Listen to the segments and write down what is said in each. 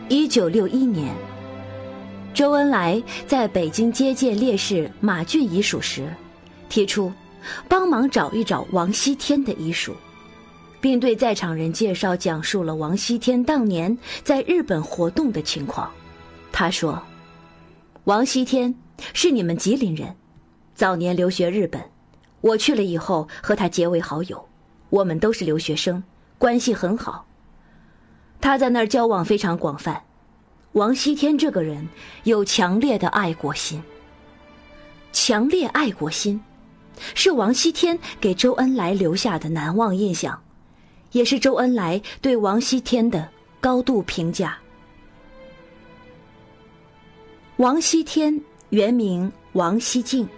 1961年，周恩来在北京接见烈士马俊遗属时，提出帮忙找一找王锡天的遗属，并对在场人讲述了王锡天当年在日本活动的情况。他说，王锡天是你们吉林人，早年留学日本，我去了以后和他结为好友，我们都是留学生，关系很好。他在那儿交往非常广泛。王锡天这个人有强烈的爱国心，强烈爱国心是王锡天给周恩来留下的难忘印象，也是周恩来对王锡天的高度评价。王锡天原名王锡敬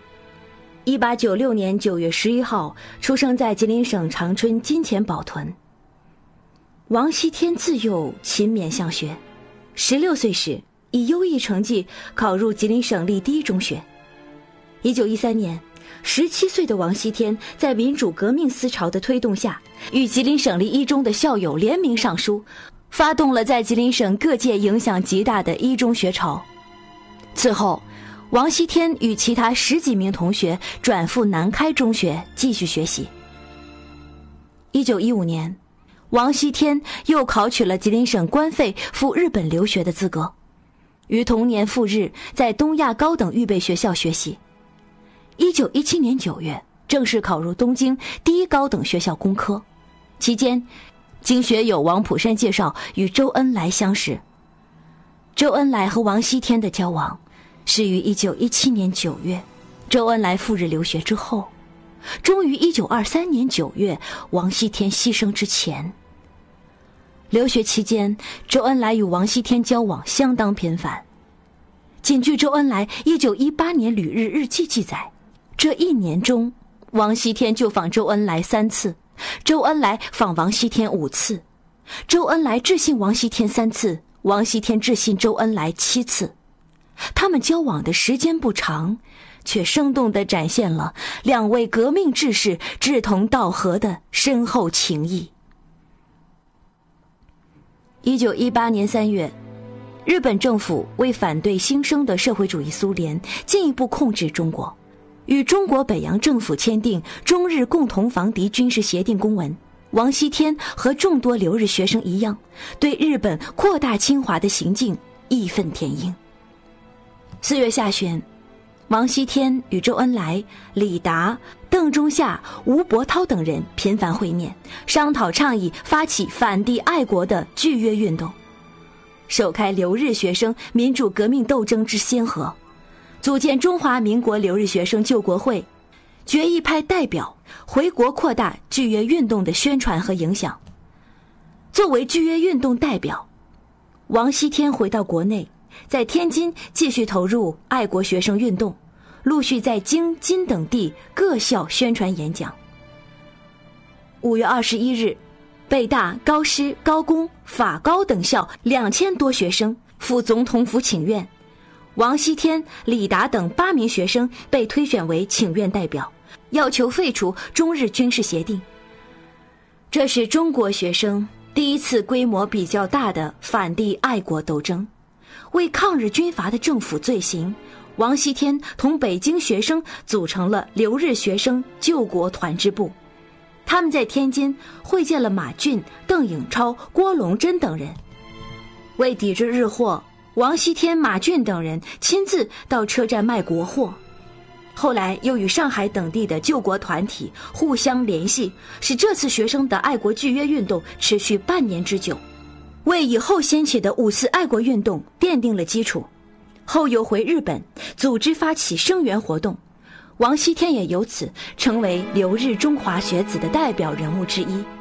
，1896年9月11号出生在吉林省长春金钱堡屯。王锡天自幼勤勉向学，16岁时以优异成绩考入吉林省立第一中学。1913年，17岁的王锡天在民主革命思潮的推动下，与吉林省立一中的校友联名上书，发动了在吉林省各界影响极大的一中学潮。此后，王锡天与其他10几名同学转赴南开中学继续学习。1915年，王锡天又考取了吉林省官费赴日本留学的资格，于同年赴日，在东亚高等预备学校学习。1917年9月，正式考入东京第一高等学校工科。期间，经学友王普山介绍，与周恩来相识。周恩来和王锡天的交往始于1917年9月，周恩来赴日留学之后，终于1923年9月王锡天牺牲之前。留学期间，周恩来与王锡天交往相当频繁。仅据周恩来1918年旅日日记记载，这一年中，王锡天就访周恩来3次，周恩来访王锡天5次，周恩来致信王锡天3次，王锡天致信周恩来7次。他们交往的时间不长，却生动地展现了两位革命志士志同道合的深厚情谊。1918年3月，日本政府为反对兴生的社会主义苏联，进一步控制中国，与中国北洋政府签订中日共同防敌军事协定公文。王锡天和众多留日学生一样，对日本扩大侵华的行径义愤填膺。4月下旬，王锡天与周恩来、李达、邓中夏、吴伯涛等人频繁会面，商讨倡议发起反帝爱国的拒约运动，首开留日学生民主革命斗争之先河，组建中华民国留日学生救国会，决议派代表回国扩大拒约运动的宣传和影响。作为拒约运动代表，王锡天回到国内，在天津继续投入爱国学生运动，陆续在京津等地各校宣传演讲。5月21日，北大、高师、高工、法高等校2000多学生赴总统府请愿，王锡天、李达等8名学生被推选为请愿代表，要求废除中日军事协定。这是中国学生第一次规模比较大的反帝爱国斗争。为抗日军阀的政府罪行，王锡天同北京学生组成了留日学生救国团支部。他们在天津会见了马俊、邓颖超、郭龙珍等人。为抵制日货，王锡天、马俊等人亲自到车站卖国货。后来又与上海等地的救国团体互相联系，使这次学生的爱国拒约运动持续半年之久，为以后掀起的5次爱国运动奠定了基础。后又回日本组织发起声援活动，王锡天也由此成为留日中华学子的代表人物之一。